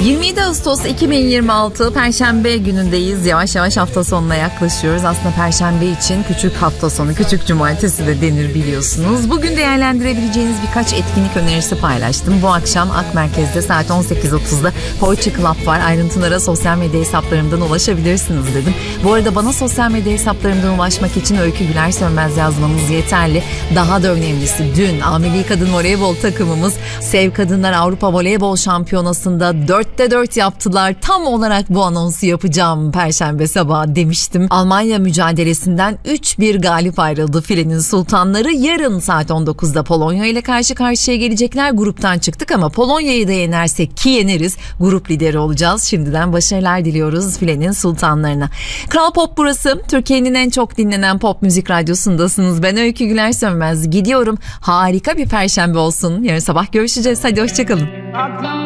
27 Ağustos 2026 Perşembe günündeyiz. Yavaş yavaş hafta sonuna yaklaşıyoruz. Aslında Perşembe için küçük hafta sonu, küçük cumartesi de denir biliyorsunuz. Bugün değerlendirebileceğiniz birkaç etkinlik önerisi paylaştım. Bu akşam Ak Merkez'de saat 18.30'da Poetry Club var. Ayrıntılara sosyal medya hesaplarımdan ulaşabilirsiniz dedim. Bu arada bana sosyal medya hesaplarımdan ulaşmak için Öykü Güler Sönmez yazmanız yeterli. Daha da önemlisi dün A.Milli Kadın Voleybol takımımız Sev Kadınlar Avrupa Voleybol Şampiyonası'nda 4'te 4 yaptılar. Tam olarak bu anonsu yapacağım Perşembe sabahı demiştim. Almanya mücadelesinden 3-1 galip ayrıldı filenin sultanları. Yarın saat 19'da Polonya ile karşı karşıya gelecekler. Gruptan çıktık ama Polonya'yı da yenersek ki yeneriz, grup lideri olacağız. Şimdiden başarılar diliyoruz filenin sultanlarına. Kral Pop burası. Türkiye'nin en çok dinlenen pop müzik radyosundasınız. Ben Öykü Güler Sönmez. Gidiyorum. Harika bir Perşembe olsun. Yarın sabah görüşeceğiz. Hadi hoşçakalın.